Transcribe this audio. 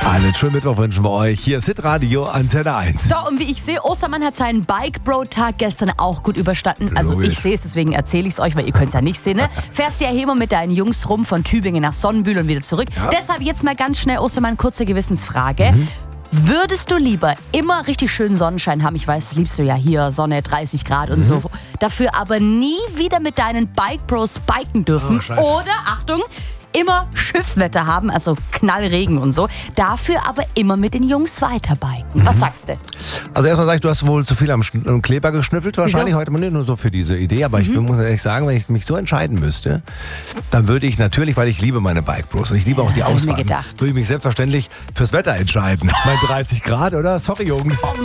Einen schönen Mittwoch wünschen wir euch. Hier ist Hitradio Antenne 1. So, und wie ich sehe, Ostermann hat seinen Bike-Bro-Tag gestern auch gut überstanden. Also Logisch. ich sehe es, deswegen erzähle ich es euch, weil ihr könnt es ja nicht sehen. Ne? Fährst ja immer mit deinen Jungs rum von Tübingen nach Sonnenbühl und wieder zurück. Ja. Deshalb jetzt mal ganz schnell, Ostermann, kurze Gewissensfrage. Würdest du lieber immer richtig schönen Sonnenschein haben? Ich weiß, das liebst du ja hier, Sonne, 30 Grad und so. Dafür aber nie wieder mit deinen Bike-Bros biken dürfen. Oh, Scheiße. Oder, Achtung, immer Schiffwetter haben, also Knallregen und so. Dafür aber immer mit den Jungs weiterbiken. Was sagst du? Also erstmal sag ich, du hast wohl zu viel am Kleber geschnüffelt wahrscheinlich heute mal, nicht nur so für diese Idee, aber ich muss ehrlich sagen, wenn ich mich so entscheiden müsste, dann würde ich natürlich, weil ich liebe meine Bike Bros und ich liebe auch die hab ich mir Ausfahrten, gedacht. würde ich mich selbstverständlich fürs Wetter entscheiden. Mein 30 Grad, oder? Sorry, Jungs.